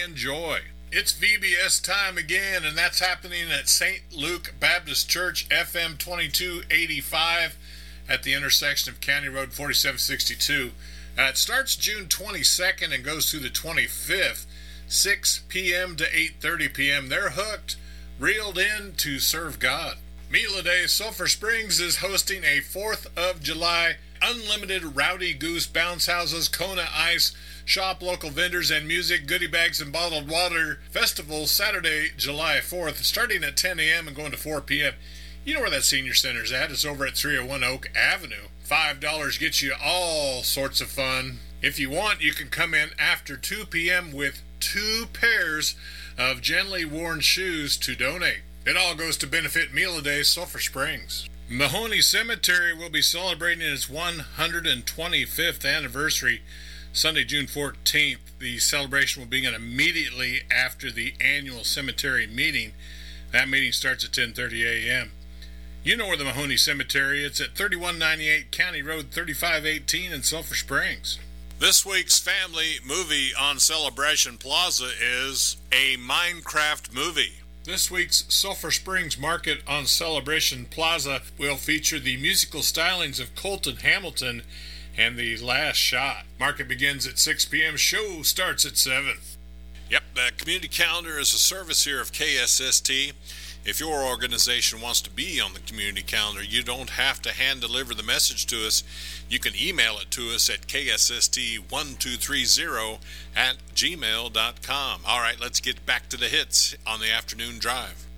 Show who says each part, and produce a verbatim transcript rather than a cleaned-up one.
Speaker 1: and joy. It's V B S time again, and that's happening at Saint Luke Baptist Church, F M twenty-two eighty-five, at the intersection of County Road forty-seven sixty-two. Uh, it starts June twenty-second and goes through the twenty-fifth, six p.m. to eight thirty p.m. They're hooked, reeled in to serve God. Meal a Day Sulphur Springs is hosting a fourth of July unlimited Rowdy Goose bounce houses, Kona Ice, shop local vendors and music, goodie bags and bottled water festival Saturday, July fourth, starting at ten a.m. and going to four p.m. You know where that senior center's at. It's over at three oh one Oak Avenue. five dollars gets you all sorts of fun. If you want, you can come in after two p.m. with two pairs of gently worn shoes to donate. It all goes to benefit Meal a Day Sulphur Springs. Mahoney Cemetery will be celebrating its one hundred twenty-fifth anniversary Sunday, June fourteenth. The celebration will begin immediately after the annual cemetery meeting. That meeting starts at ten thirty a.m. You know where the Mahoney Cemetery is. It's at thirty-one ninety-eight County Road thirty-five eighteen in Sulphur Springs. This week's family movie on Celebration Plaza is a Minecraft movie. This week's Sulphur Springs Market on Celebration Plaza will feature the musical stylings of Colton Hamilton and The Last Shot. Market begins at six p.m. Show starts at seven. Yep, the community calendar is a service here of K S S T. If your organization wants to be on the community calendar, you don't have to hand deliver the message to us. You can email it to us at K S S T one two three zero at gmail dot com. All right, let's get back to the hits on the afternoon drive.